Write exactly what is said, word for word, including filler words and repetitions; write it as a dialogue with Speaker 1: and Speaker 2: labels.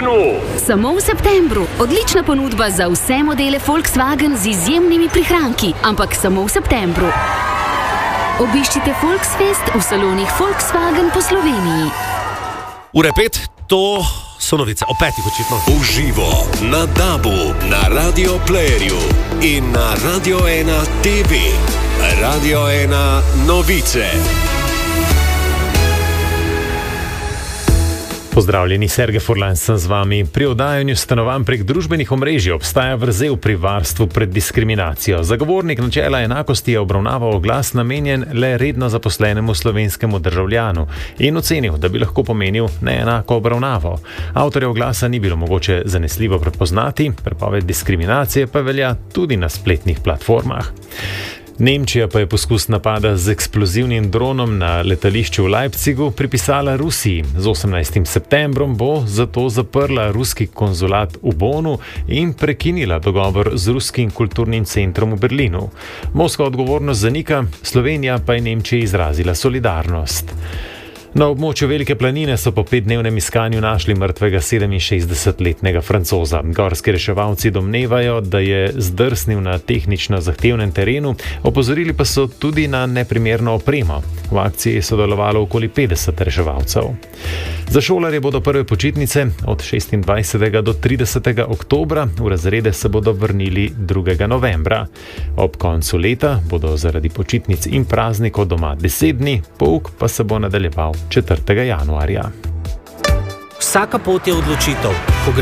Speaker 1: Volkswagenu.
Speaker 2: Samo v septembru. Odlična ponudba za vse modele Volkswagen z izjemnimi prihranki, ampak samo v septembru. Obiščite Volksfest v salonih Volkswagen po Sloveniji.
Speaker 3: Ure pet, to so novice o petih očitno.
Speaker 4: Uživo na Dabu, na Radio Playerju in na Radio ena T V. Radio ena novice.
Speaker 5: Pozdravljeni, Sergej Furlan sem z vami. Pri oddajanju stanovanj prek družbenih omrežij obstaja vrzel pri varstvu pred diskriminacijo. Zagovornik načela enakosti je obravnaval oglas namenjen le redno zaposlenemu slovenskemu državljanu in ocenil, da bi lahko pomenil neenako obravnavo. Avtorja oglasa ni bilo mogoče zanesljivo prepoznati, prepoved diskriminacije pa velja tudi na spletnih platformah. Nemčija pa je poskus napada z eksplozivnim dronom na letališču v Leipzigu pripisala Rusiji. Z osemnajstim septembrom bo zato zaprla ruski konzulat v Bonu in prekinila dogovor z ruskim kulturnim centrom v Berlinu. Moskva odgovornost zanika, Slovenija pa je Nemčiji izrazila solidarnost. Na območju Velike planine so po petdnevnem iskanju našli mrtvega sedeminšestdesetletnega Francoza. Gorski reševalci domnevajo, da je zdrsnil na tehnično zahtevnem terenu, opozorili pa so tudi na neprimerno opremo. V akciji je sodelovalo okoli petdeset reševalcev. Za šolarje bodo prve počitnice od šestindvajsetega do tridesetega oktobra, v razrede se bodo vrnili drugega novembra. Ob koncu leta bodo zaradi počitnic in praznikov doma deset dni, pouk pa se bo nadaljeval četrtega januarja.
Speaker 6: Vsaka pot je odločitev. Ko gre